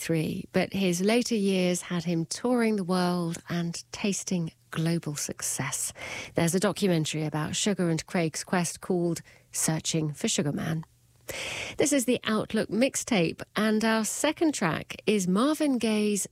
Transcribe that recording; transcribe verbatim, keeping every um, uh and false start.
twenty-three, but his later years had him touring the world and tasting global success. There's a documentary about Sugar and Craig's quest called Searching for Sugar Man. This is the Outlook mixtape, and our second track is Marvin Gaye's